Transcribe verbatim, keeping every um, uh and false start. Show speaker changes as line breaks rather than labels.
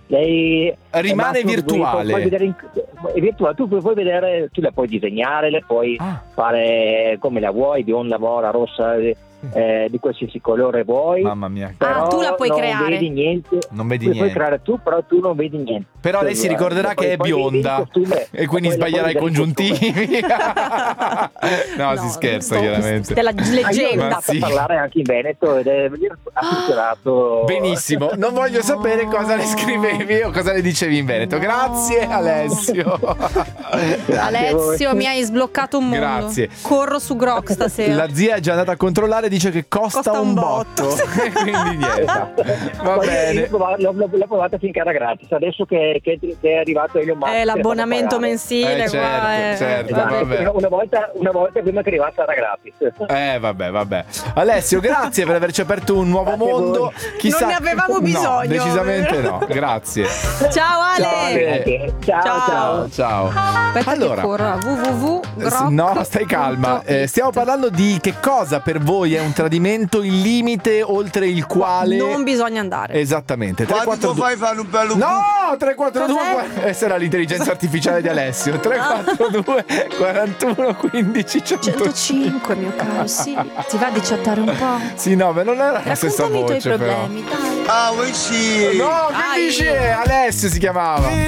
lei
rimane
massimo,
virtuale.
Puoi vedere in, è virtuale, tu puoi, puoi vedere, tu la puoi disegnare, le puoi
ah.
fare come la vuoi, bionda, mora, rossa, eh, di qualsiasi colore vuoi.
Mamma mia.
Ah, tu la puoi
non
creare.
Vedi niente.
Non vedi
puoi,
niente.
puoi creare tu, però tu non vedi niente.
Però
cioè,
lei si ricorderà
poi,
che è
poi vedi il
bionda
costume,
e quindi
poi la
sbaglierà i
puoi vedere il
congiuntivi. no,
No,
si scherza
sto-
chiaramente.
Della
Ah, io ho
leggenda.
iniziato
sì.
a parlare anche in Veneto ed è ha funzionato
Benissimo, non voglio
No.
sapere cosa le scrivevi o cosa le dicevi in Veneto.
No.
Grazie Alessio.
Grazie a
Alessio,
voi.
mi hai sbloccato un mondo.
Grazie.
Corro su Grok stasera.
La zia è già andata a controllare, dice che costa,
Costa
un
un
botto.
botto.
Quindi niente.
Esatto.
Va
Poi
bene.
L'ho provata, l'ho, l'ho provata finché era gratis. Adesso che, che, che è arrivato Elon Musk,
Eh, l'abbonamento mensile
Eh,
qua.
certo,
eh.
certo.
Vabbè.
Esatto,
vabbè.
una, una volta, una volta prima che arrivasse era gratis.
Eh vabbè vabbè Alessio, grazie per averci aperto un nuovo
Grazie a
mondo.
voi.
Chissà...
Non ne avevamo bisogno.
No, decisamente no. Grazie.
Ciao Ale.
Ciao, Ale.
Ciao,
Ciao.
ciao.
Ciao.
Aspetta
Allora,
che corro a www.
no, stai calma. Eh, stiamo parlando di che cosa per voi è un tradimento, il limite oltre il quale
Non bisogna andare.
Esattamente. tre quattro due
fai fare un bello
No, tre quattro due
Cos'è?
Questa era l'intelligenza artificiale di Alessio. tre quattro due quarantuno quindici centocinque
centocinque, mio caro, sì. Ti va di chattare un po'?
Sì, no, ma non era la stessa
Raccontami i tuoi
voce però.
problemi, dai.
Ah, vuoi sì?
No, che
Dai.
dici? Alessio si chiamava.